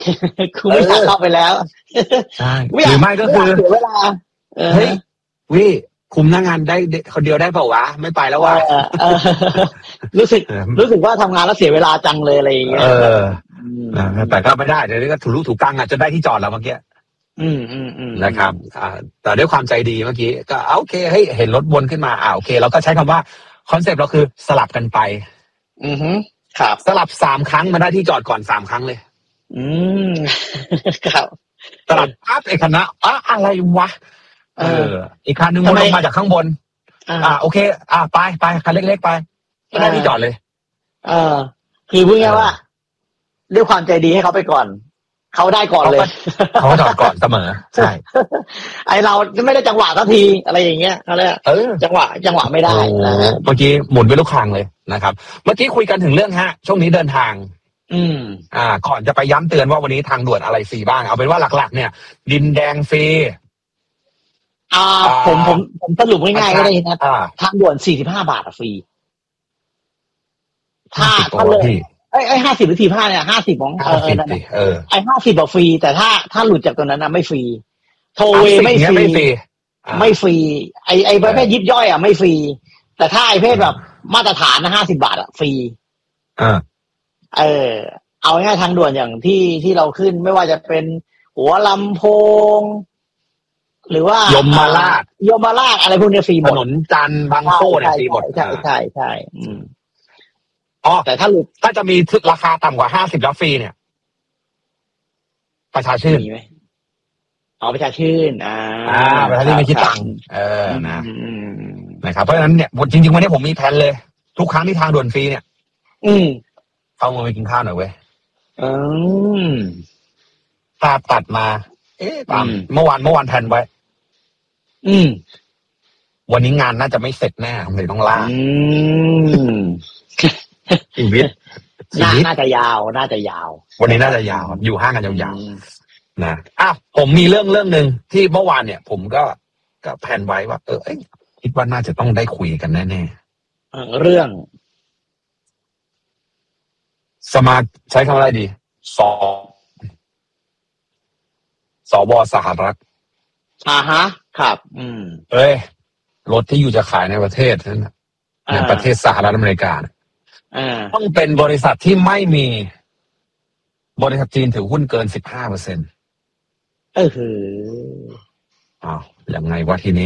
คุณไม่อยากเข้าไปแล้วใช่หรือไม่ก็คือเสียเวลาเฮ้ยวิคุมหน้างานได้คนเดียวได้เปล่าวะไม่ไปแล้ววะรู้สึกว่าทำงานแล้วเสียเวลาจังเลยอะไรอย่างเงี้ยแต่ก็ไม่ได้เดี๋ยวนี้ก็ถูกกังอ่ะจนได้ที่จอดแล้วเมื่อกี้นะครับแต่ด้วยความใจดีเมื่อกี้ก็โอเคเฮ้ยเห็นรถวนขึ้นมาโอเคเราก็ใช้คำว่าคอนเซปต์เราคือสลับกันไปครับสลับ3 ครั้งมาได้ที่จอดก่อน3 ครั้งเลยครับสลับปั๊บไอ้คณะอะไรวะอีกคันนึงมันลงมาจากข้างบนโอเคไปคันเล็กๆไปก็ได้ที่จอดเลยคือพูดง่ายว่าด้วยความใจดีให้เขาไปก่อนเขาได้ก่อนเลยเขาจอดก่อนเสมอใช่ไอเราไม่ได้จังหวะสักทีอะไรอย่างเงี้ยเขาเลยจังหวะไม่ได้นะฮะเมื่อกี้หมุนไปลูกคางเลยนะครับเมื่อกี้คุยกันถึงเรื่องช่วงนี้เดินทางก่อนจะไปย้ำเตือนว่าวันนี้ทางด่วนอะไรฟรีบ้างเอาเป็นว่าหลักๆเนี่ยดินแดงฟรีผมสรุปง่ายๆก็ได้นะทางด่วน45 บาทฟรีถ้าเลย50 หรือ45เนี่ย50ของไอ้50ฟรีแต่ถ้าหลุดจากตัวนั้นนะไม่ฟรีโทเวไม่ฟรีไอ้ประเภทยิบย่อยไม่ฟรีแต่ถ้าไอ้เพศแบบมาตรฐานนะ50 บาทฟรีเอาง่ายทางด่วนอย่างที่เราขึ้นไม่ว่าจะเป็นหัวลำโพงหรือว่ายมราชอะไรพวกนี้ฟรีหมดถนนจันทร์บางโซ่เนี่ยฟรีหมดใช่แต่ถ้าจะมีราคาต่ำกว่า50แล้วฟรีเนี่ยประชาชื่นมีไหมประชาชื่นประชาชื่นไม่คิดตังค์นะครับเพราะฉะนั้นเนี่ยจริงๆวันนี้ผมมีแผนเลยทุกครั้งที่ทางด่วนฟรีเนี่ยเข้ามาไปกินข้าวหน่อยเว้ยภาพตัดมาปั๊มเมื่อวานแผนไว้วันนี้งานน่าจะไม่เสร็จแน่ผมเลยต้องล่าชีวิตน่าจะยาววันนี้น่าจะยาวอยู่ห้างกันยาวๆนะผมมีเรื่องนึงที่เมื่อวานเนี่ยผมก็แผนไว้ว่าคิดว่าน่าจะต้องได้คุยกันแน่ๆเรื่องใช้คำอะไรดีสว.สหรัฐครับรถที่อยู่จะขายในประเทศนั้นในประเทศสหรัฐอเมริกาต้องเป็นบริษัทที่ไม่มีบริษัทจีนถือหุ้นเกิน 15%ยังไงวะทีนี้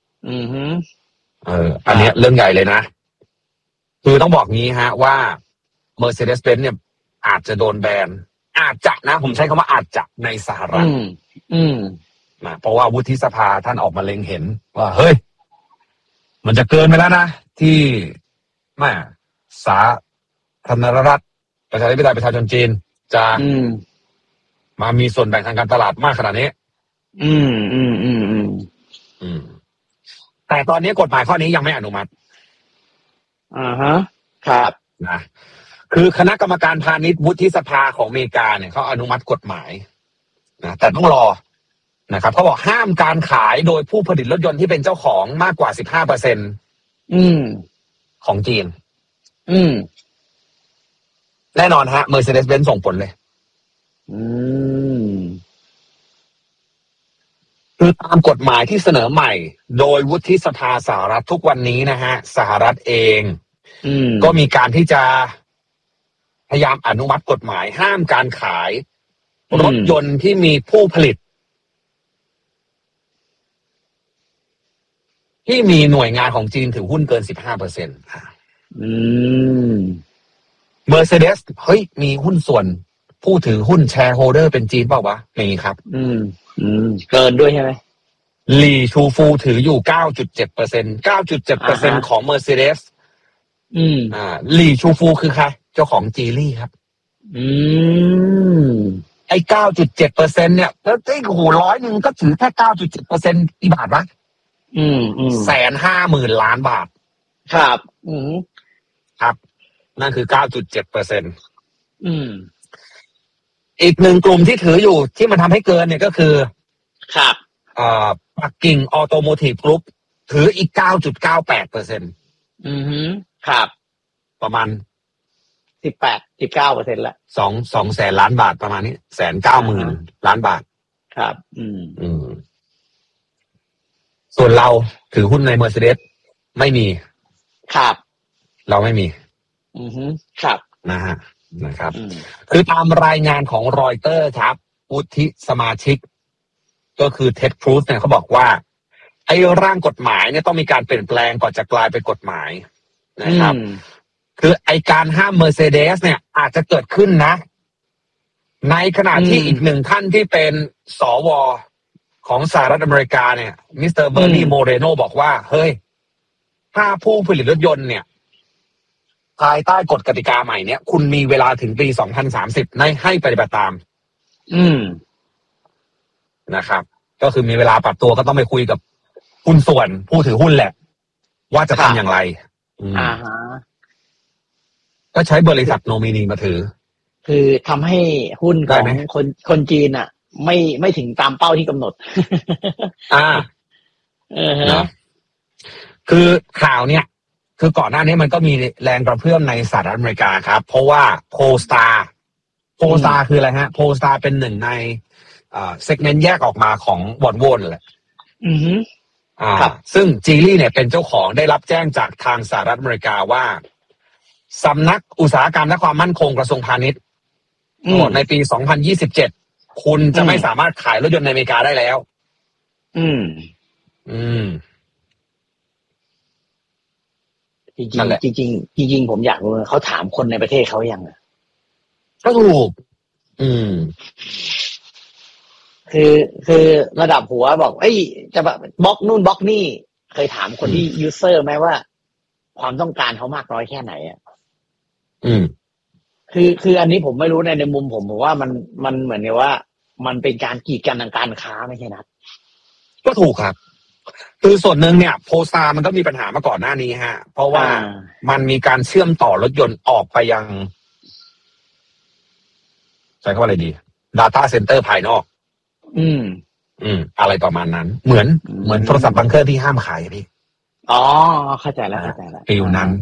อันนี้เรื่องใหญ่เลยนะคือต้องบอกงี้ว่า Mercedes-Benz เนี่ยอาจจะโดนแบนอาจจะนะผมใช้คำว่าอาจจะในสหรัฐนะเพราะว่าวุฒิสภาท่านออกมาเล็งเห็นว่าเฮ้ยมันจะเกินไปแล้วนะที่สาธารณรัฐประชาธิปไตยประชาชนจีนจะมามีส่วนแบ่งทางการตลาดมากขนาดนี้แต่ตอนนี้กฎหมายข้อนี้ยังไม่อนุมัติครับนะคือคณะกรรมการพาณิชย์วุฒิสภาของอเมริกาเนี่ยเขาอนุมัติกฎหมายนะแต่ต้องรอนะครับเขาบอกห้ามการขายโดยผู้ผลิตรถยนต์ที่เป็นเจ้าของมากกว่า 15% ของจีนแน่นอนMercedes-Benz ส่งผลเลยคือตามกฎหมายที่เสนอใหม่โดยวุฒิสภาสหรัฐทุกวันนี้นะฮะสหรัฐเองก็มีการที่จะพยายามอนุมัติกฎหมายห้ามการขายรถยนต์ที่มีผู้ผลิตที่มีหน่วยงานของจีนถือหุ้นเกิน 15% Mercedes เฮ้ยมีหุ้นส่วนผู้ถือหุ้นแชร์โฮลเดอร์เป็นจีนเปล่าวะมีครับเกินด้วยใช่ไหมหลี่ชูฟูถืออยู่ 9.7% ของ Mercedes หลี่ชูฟูคือใครเจ้าของจีลี่ครับไอ้ 9.7% เนี่ยแล้วไอ้โห100นึงก็ถือแค่ 9.7% กี่บาทวะ150,000 ล้านบาทครับครับนั่นคือ 9.7%อีกหนึ่งกลุ่มที่ถืออยู่ที่มันทำให้เกินเนี่ยก็คือครับปักกิ่งออโตโมทีฟกรุ๊ปถืออีก 9.98% ครับประมาณ 19%ละ 2 แสนล้านบาทประมาณนี้190,000 ล้านบาทครับส่วนเราถือหุ้นใน Mercedes ไม่มีครับเราไม่มีครับนะครับคือตามรายงานของรอยเตอร์ครับวุฒิสมาชิกก็คือเท็ดครูซเนี่ยเขาบอกว่าไอ้ร่างกฎหมายเนี่ยต้องมีการเปลี่ยนแปลงก่อนจะกลายเป็นกฎหมายนะครับคือไอ้การห้าม Mercedes เนี่ยอาจจะเกิดขึ้นนะในขณะที่อีกหนึ่งท่านที่เป็นสวของสหรัฐอเมริกาเนี่ยมิสเตอร์เบอร์นีโมเรโนบอกว่าเฮ้ยถ้าผู้ผลิตรถยนต์เนี่ยภายใต้กฎกติกาใหม่เนี่ยคุณมีเวลาถึงปี2030ให้ปฏิบัติตามนะครับก็คือมีเวลาปรับตัวก็ต้องไปคุยกับหุ้นส่วนผู้ถือหุ้นแหละว่าจะทำอย่างไรก็ใช้บริษัทโนมินีมาถือคือทำให้หุ้นของคนจีนอ่ะไม่ถึงตามเป้าที่กำหนดคือข่าวเนี่ยคือก่อนหน้านี้มันก็มีแรงกระเพื่อมในสหรัฐอเมริกาครับเพราะว่าโพสตาร์คืออะไรฮะโพสตาร์เป็นหนึ่งในเซกเมนต์แยกออกมาของวอลโว่แหละซึ่งจีลี่เนี่ยเป็นเจ้าของได้รับแจ้งจากทางสหรัฐอเมริกาว่าสำนักอุตสาหกรรมและความมั่นคงกระทรวงพาณิชย์ในปี2027คุณจะไม่สามารถขายรถยนต์ในอเมริกาได้แล้วจริงผมอยากรู้เขาถามคนในประเทศเขายังก็ถูกคือระดับหัวบอกเอ้ยจะแบบบล็อกนู่นบล็อกนี่เคยถามคนที่ยูเซอร์ไหมว่าความต้องการเขามากน้อยแค่ไหนคืออันนี้ผมไม่รู้ในมุมผมว่ามันเหมือนกับว่ามันเป็นการกีดกันทางการค้าไม่ใช่นะก็ถูกครับคือส่วนหนึ่งเนี่ยโพสตามันก็มีปัญหามาก่อนหน้านี้ฮะเพราะว่ามันมีการเชื่อมต่อรถยนต์ออกไปยังใช้คำว่าอะไรดี Data Center ภายนอกอะไรประมาณนั้นเหมือนโทรศัพท์บางเครื่องที่ห้ามขายพี่เข้าใจแล้วฟิลนั้น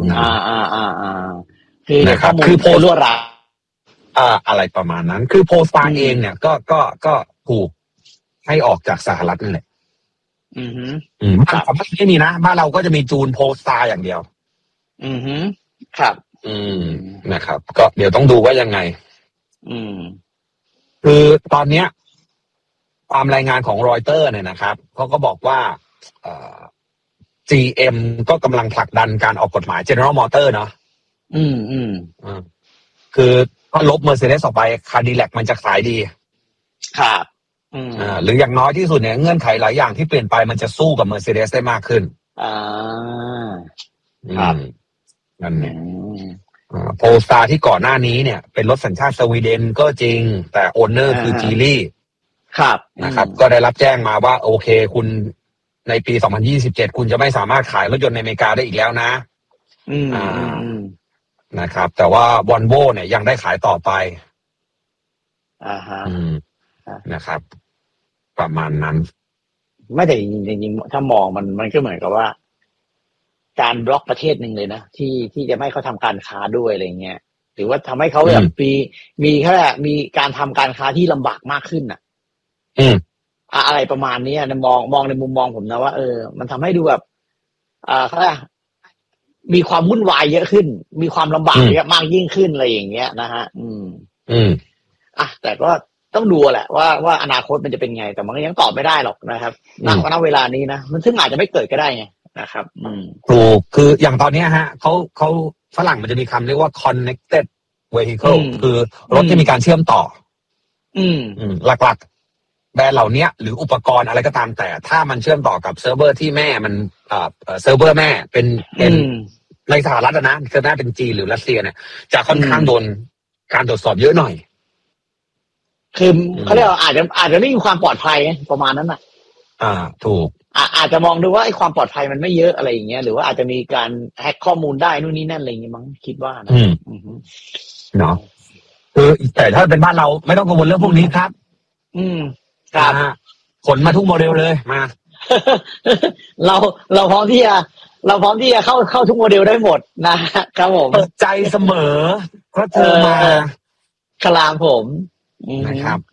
คือนะครับคือโพลราอะไรประมาณนั้นคือโพสตาเองเนี่ยก็ถูกให้ออกจากสหรัฐนั่นแหละบ้านเราไม่มีนะบ้านเราก็จะมีจูนโพสตาอย่างเดียวครับนะครับก็เดี๋ยวต้องดูว่ายังไงคือตอนเนี้ยตามรายงานของรอยเตอร์เนี่ยนะครับเขาก็บอกว่าGM ก็กำลังผลักดันการออกกฎหมาย General Motor เนาะคือถ้าลบ Mercedes ออกไป Cadillac มันจะขายดีครับหรืออย่างน้อยที่สุดเนี่ยเงื่อนไขหลายอย่างที่เปลี่ยนไปมันจะสู้กับ Mercedes ได้มากขึ้นครับนั่นเนี่ยโพลสตาร์ที่ก่อนหน้านี้เนี่ยเป็นรถสัญชาติสวีเดนก็จริงแต่โอนเนอร์คือจีลี่ครับนะครับก็ได้รับแจ้งมาว่าโอเคคุณในปี2027คุณจะไม่สามารถขายรถยนต์ในอเมริกาได้อีกแล้วนะนะครับแต่ว่าวอลโว่เนี่ยยังได้ขายต่อไปนะครับประมาณนั้นไม่แต่จริงๆถ้ามองมันก็เหมือนกับว่าการบล็อกประเทศหนึ่งเลยนะที่จะไม่เขาทำการค้าด้วยอะไรเงี้ยหรือว่าทำให้เขาแบบมีแค่มีการทำการค้าที่ลำบากมากขึ้นอะไรประมาณนี้มองในมุมมองผมนะว่ามันทำให้ดูแบบเขามีความวุ่นวายเยอะขึ้นมีความลำบากเยอะมากยิ่งขึ้นอะไรอย่างเงี้ยนะฮะแต่ก็ต้องดูแหละว่าอนาคตมันจะเป็นไงแต่มันก็ยังตอบไม่ได้หรอกนะครับณเวลานี้นะมันซึ่งอาจจะไม่เกิดก็ได้ไงนะครับถูกคืออย่างตอนนี้ฮะเขาฝรั่งมันจะมีคำเรียกว่า connected vehicle คือรถที่มีการเชื่อมต่อหลักๆแบรนด์เหล่านี้หรืออุปกรณ์อะไรก็ตามแต่ถ้ามันเชื่อมต่อกับเซิร์ฟเวอร์ที่แม่มันเซิร์ฟเวอร์แม่เป็นในสหรัฐนะคือแม่เป็นจีนหรือรัสเซียเนี่ยจะค่อนข้างโดนการตรวจสอบเยอะหน่อยคือเขาเรียกว่าอาจจะไม่มีความปลอดภัยประมาณนั้นถูกอาจจะมองดูว่าไอ้ความปลอดภัยมันไม่เยอะอะไรอย่างเงี้ยหรือว่าอาจจะมีการแฮ็กข้อมูลได้นู่นนี่นั่นอะไรอย่างเงี้ยมั้งคิดว่านะเนาะคือแต่ถ้าเป็นบ้านเราไม่ต้องกังวลเรื่องพวกนี้ครับครับขนมาทุกโมเดลเลยมาเราพร้อมที่จะเราพร้อมที่จะเข้าทุกโมเดลได้หมดนะครับผมเปิดใจเสมอเพราะเธอมาคลามผมนะครับ